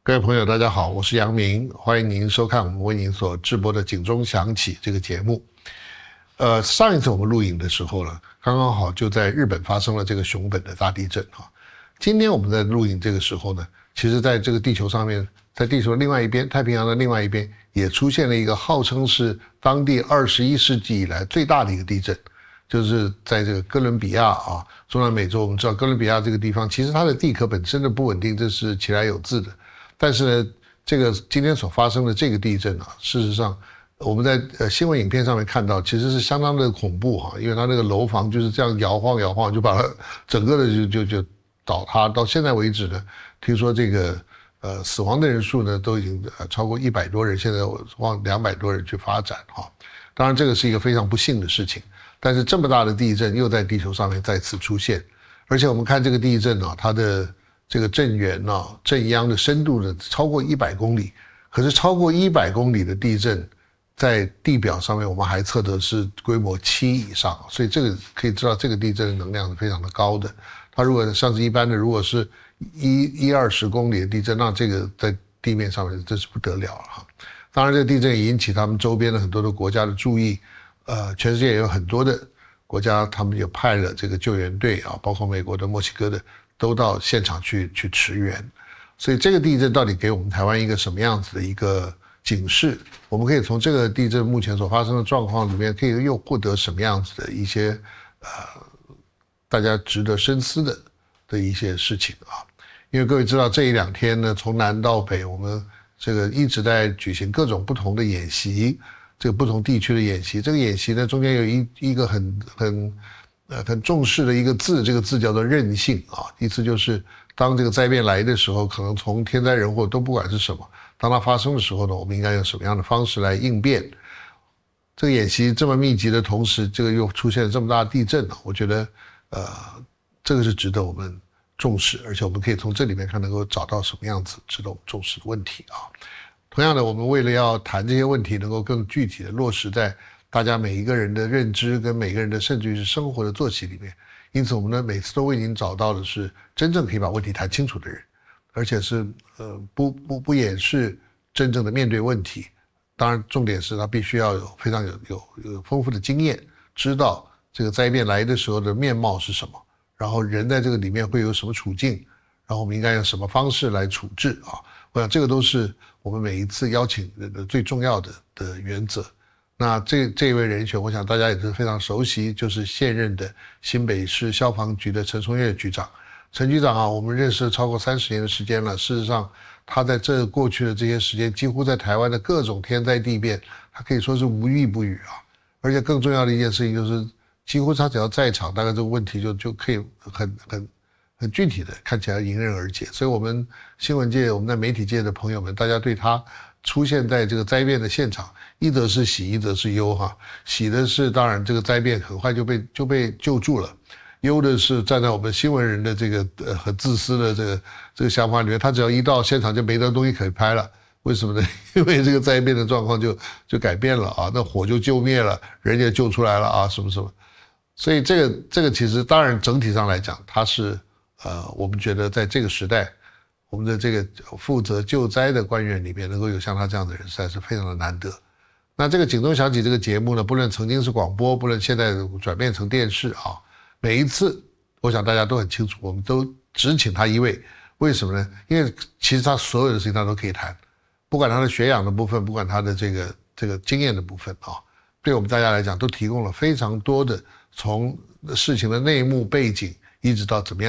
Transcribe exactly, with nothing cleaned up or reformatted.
各位朋友大家好，我是杨明，欢迎您收看我们为您所直播的警钟响起这个节目。呃，上一次我们录影的时候呢，刚刚好就在日本发生了这个熊本的大地震哈。今天我们在录影这个时候呢，其实在这个地球上面，在地球的另外一边，太平洋的另外一边也出现了一个号称是当地二十一世纪以来最大的一个地震，就是在这个哥伦比亚啊，中南美洲。我们知道哥伦比亚这个地方其实它的地壳本身的不稳定，这是其来有自的。但是呢，这个今天所发生的这个地震啊，事实上我们在呃新闻影片上面看到，其实是相当的恐怖哈，因为它那个楼房就是这样摇晃摇晃，就把它整个的就就就倒塌。到现在为止呢，听说这个呃死亡的人数呢都已经呃超过一百多人，现在往两百多人去发展哈。当然这个是一个非常不幸的事情，但是这么大的地震又在地球上面再次出现，而且我们看这个地震啊，它的这个震源啊，震央的深度呢超过一百公里，可是超过一百公里的地震，在地表上面我们还测得是规模七以上，所以这个可以知道这个地震的能量是非常的高的。它如果像是一般的，如果是一一二十公里的地震，那这个在地面上面真是不得了了哈。当然，这个地震也引起他们周边的很多的国家的注意，呃，全世界也有很多的国家，他们也派了这个救援队啊，包括美国的、墨西哥的，都到现场去去驰援。所以这个地震到底给我们台湾一个什么样子的一个警示？我们可以从这个地震目前所发生的状况里面，可以又获得什么样子的一些呃大家值得深思的的一些事情啊？因为各位知道这一两天呢，从南到北，我们这个一直在举行各种不同的演习，这个不同地区的演习。这个演习呢，中间有一一个很很呃很重视的一个字，这个字叫做韧性啊。意思就是当这个灾变来的时候，可能从天灾人祸都不管是什么，当它发生的时候呢，我们应该用什么样的方式来应变？这个演习这么密集的同时，这个又出现了这么大的地震啊，我觉得呃这个是值得我们重视，而且我们可以从这里面看能够找到什么样子值得我们重视的问题啊。同样的，我们为了要谈这些问题能够更具体的落实在大家每一个人的认知跟每个人的甚至于是生活的作息里面，因此我们呢每次都为您找到的是真正可以把问题谈清楚的人，而且是呃不不不掩饰真正的面对问题。当然重点是他必须要有非常有有有丰富的经验，知道这个灾变来的时候的面貌是什么，然后人在这个里面会有什么处境，然后我们应该用什么方式来处置啊。我想这个都是我们每一次邀请人的最重要的的原则。那这这位人选，我想大家也是非常熟悉，就是现任的新北市消防局的陈松岳局长。陈局长啊，我们认识了超过三十年的时间了。事实上，他在这过去的这些时间，几乎在台湾的各种天灾地变，他可以说是无一不语啊。而且更重要的一件事情就是，几乎他只要在场，大概这个问题就就可以很很很具体的看起来迎刃而解。所以我们新闻界、我们在媒体界的朋友们，大家对他出现在这个灾变的现场，一则是喜，一则是忧哈。喜的是当然这个灾变很快就被就被救助了，忧的是站在我们新闻人的这个呃很自私的这个这个想法里面，他只要一到现场就没得东西可以拍了。为什么呢？因为这个灾变的状况就就改变了啊，那火就救灭了，人也救出来了啊，什么什么。所以这个这个其实当然整体上来讲，它是呃我们觉得在这个时代，我们的这个负责救灾的官员里面能够有像他这样的人，实在是非常的难得。那这个警钟响起这个节目呢，不论曾经是广播，不论现在转变成电视啊，每一次我想大家都很清楚，我们都只请他一位。为什么呢？因为其实他所有的事情他都可以谈，不管他的学养的部分，不管他的这个这个经验的部分啊，对我们大家来讲都提供了非常多的从事情的内幕背景一直到怎么样